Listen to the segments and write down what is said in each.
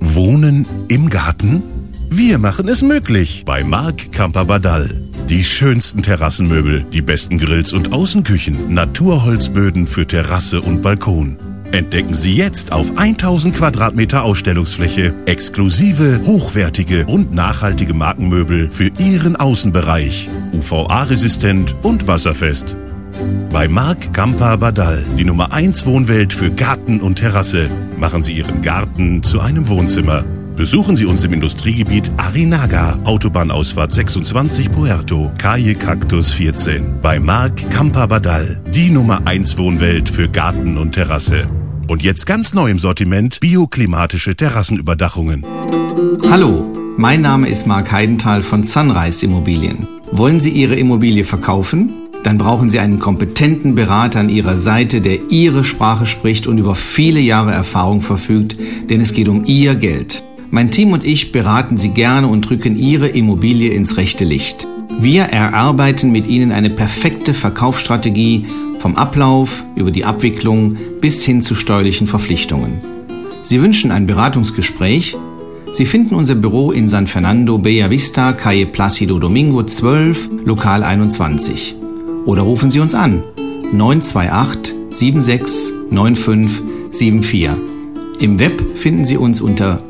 Wohnen im Garten? Wir machen es möglich bei Marc Camper-Badal. Die schönsten Terrassenmöbel, die besten Grills und Außenküchen, Naturholzböden für Terrasse und Balkon. Entdecken Sie jetzt auf 1000 Quadratmeter Ausstellungsfläche exklusive, hochwertige und nachhaltige Markenmöbel für Ihren Außenbereich. UVA-resistent und wasserfest. Bei Marc Camper-Badal, die Nummer 1 Wohnwelt für Garten und Terrasse. Machen Sie Ihren Garten zu einem Wohnzimmer. Besuchen Sie uns im Industriegebiet Arinaga, Autobahnausfahrt 26 Puerto, Calle Cactus 14. Bei Marc Camper-Badal, die Nummer 1 Wohnwelt für Garten und Terrasse. Und jetzt ganz neu im Sortiment bioklimatische Terrassenüberdachungen. Hallo, mein Name ist Marc Heidenthal von Sunrise Immobilien. Wollen Sie Ihre Immobilie verkaufen? Dann brauchen Sie einen kompetenten Berater an Ihrer Seite, der Ihre Sprache spricht und über viele Jahre Erfahrung verfügt, denn es geht um Ihr Geld. Mein Team und ich beraten Sie gerne und rücken Ihre Immobilie ins rechte Licht. Wir erarbeiten mit Ihnen eine perfekte Verkaufsstrategie vom Ablauf über die Abwicklung bis hin zu steuerlichen Verpflichtungen. Sie wünschen ein Beratungsgespräch? Sie finden unser Büro in San Fernando, Bella Vista, Calle Plácido Domingo 12, Lokal 21. Oder rufen Sie uns an 928 76 95 74. Im Web finden Sie uns unter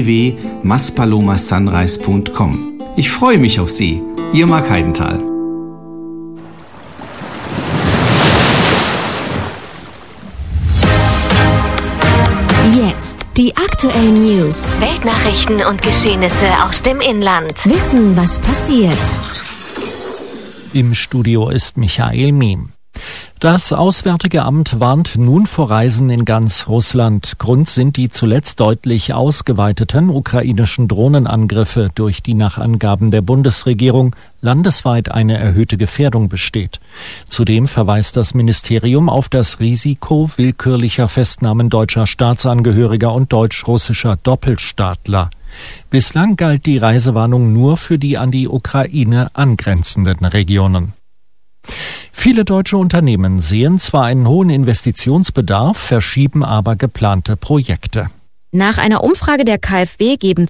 www.maspalomasunrise.com. Ich freue mich auf Sie, Ihr Marc Heidenthal. Jetzt die aktuellen News, Weltnachrichten und Geschehnisse aus dem Inland. Wissen, was passiert. Im Studio ist Michael Miem. Das Auswärtige Amt warnt nun vor Reisen in ganz Russland. Grund sind die zuletzt deutlich ausgeweiteten ukrainischen Drohnenangriffe, durch die nach Angaben der Bundesregierung landesweit eine erhöhte Gefährdung besteht. Zudem verweist das Ministerium auf das Risiko willkürlicher Festnahmen deutscher Staatsangehöriger und deutsch-russischer Doppelstaatler. Bislang galt die Reisewarnung nur für die an die Ukraine angrenzenden Regionen. Viele deutsche Unternehmen sehen zwar einen hohen Investitionsbedarf, verschieben aber geplante Projekte. Nach einer Umfrage der KfW geben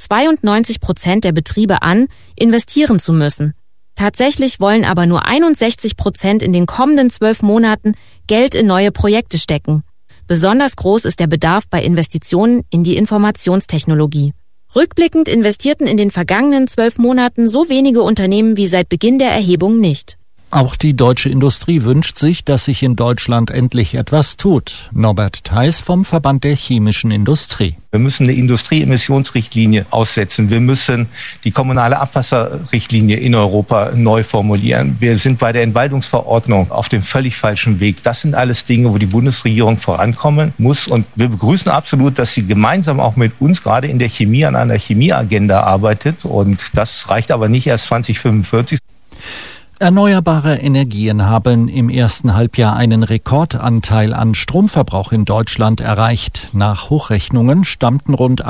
92% der Betriebe an, investieren zu müssen. Tatsächlich wollen aber nur 61% in den kommenden 12 Monaten Geld in neue Projekte stecken. Besonders groß ist der Bedarf bei Investitionen in die Informationstechnologie. Rückblickend investierten in den vergangenen 12 Monaten so wenige Unternehmen wie seit Beginn der Erhebung nicht. Auch die deutsche Industrie wünscht sich, dass sich in Deutschland endlich etwas tut. Norbert Theis vom Verband der chemischen Industrie. Wir müssen eine Industrieemissionsrichtlinie aussetzen. Wir müssen die kommunale Abwasserrichtlinie in Europa neu formulieren. Wir sind bei der Entwaldungsverordnung auf dem völlig falschen Weg. Das sind alles Dinge, wo die Bundesregierung vorankommen muss. Und wir begrüßen absolut, dass sie gemeinsam auch mit uns gerade in der Chemie an einer Chemieagenda arbeitet. Und das reicht aber nicht erst 2045. Erneuerbare Energien haben im ersten Halbjahr einen Rekordanteil an Stromverbrauch in Deutschland erreicht. Nach Hochrechnungen stammten rund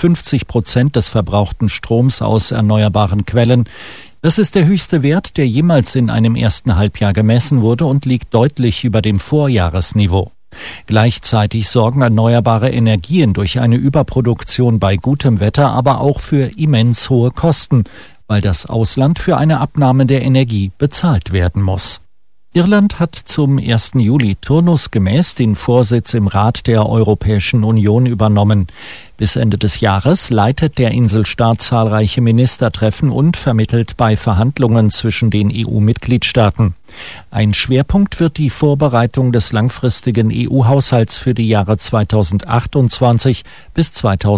58% des verbrauchten Stroms aus erneuerbaren Quellen. Das ist der höchste Wert, der jemals in einem ersten Halbjahr gemessen wurde und liegt deutlich über dem Vorjahresniveau. Gleichzeitig sorgen erneuerbare Energien durch eine Überproduktion bei gutem Wetter aber auch für immens hohe Kosten, weil das Ausland für eine Abnahme der Energie bezahlt werden muss. Irland hat zum 1. Juli turnusgemäß den Vorsitz im Rat der Europäischen Union übernommen. Bis Ende des Jahres leitet der Inselstaat zahlreiche Ministertreffen und vermittelt bei Verhandlungen zwischen den EU-Mitgliedstaaten. Ein Schwerpunkt wird die Vorbereitung des langfristigen EU-Haushalts für die Jahre 2028 bis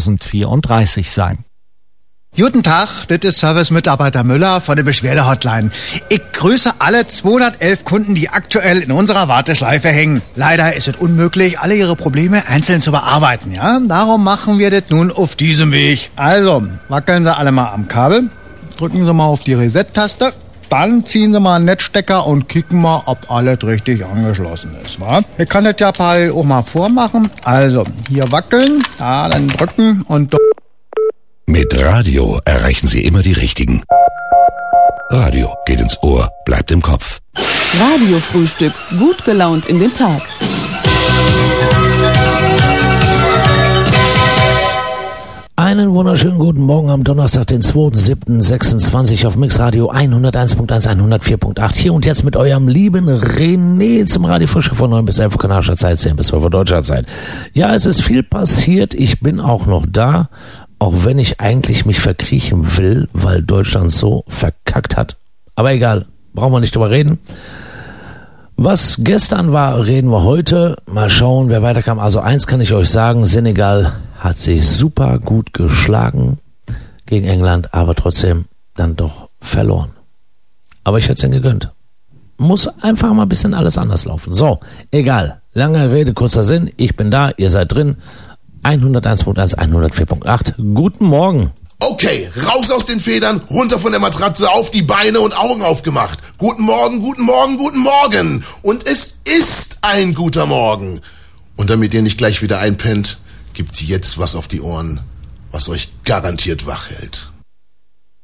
2034 sein. Guten Tag, das ist Service-Mitarbeiter Müller von der Beschwerde-Hotline. Ich grüße alle 211 Kunden, die aktuell in unserer Warteschleife hängen. Leider ist es unmöglich, alle ihre Probleme einzeln zu bearbeiten, ja? Darum machen wir das nun auf diesem Weg. Also, wackeln Sie alle mal am Kabel, drücken Sie mal auf die Reset-Taste, dann ziehen Sie mal einen Netzstecker und kicken mal, ob alles richtig angeschlossen ist, wa? Ich kann das ja auch mal vormachen. Also, hier wackeln, da dann drücken und... Mit Radio erreichen Sie immer die Richtigen. Radio geht ins Ohr, bleibt im Kopf. Radiofrühstück, gut gelaunt in den Tag. Einen wunderschönen guten Morgen am Donnerstag, den 2.7.26 auf Mixradio 101.1, 104.8. Hier und jetzt mit eurem lieben René zum Radio Frische von 9 bis 11 kanadischer Zeit, 10 bis 12 deutscher Zeit. Ja, es ist viel passiert. Ich bin auch noch da, auch wenn ich eigentlich mich verkriechen will, weil Deutschland so verkackt hat. Aber egal, brauchen wir nicht drüber reden. Was gestern war, reden wir heute. Mal schauen, wer weiterkam. Also eins kann ich euch sagen, Senegal hat sich super gut geschlagen gegen England, aber trotzdem dann doch verloren. Aber ich hätte es ihnen gegönnt. Muss einfach mal ein bisschen alles anders laufen. So, egal. Lange Rede, kurzer Sinn. Ich bin da, ihr seid drin. 101.1, 104.8. Guten Morgen. Okay, raus aus den Federn, runter von der Matratze, auf die Beine und Augen aufgemacht. Guten Morgen, guten Morgen, guten Morgen. Und es ist ein guter Morgen. Und damit ihr nicht gleich wieder einpennt, gibt's jetzt was auf die Ohren, was euch garantiert wach hält.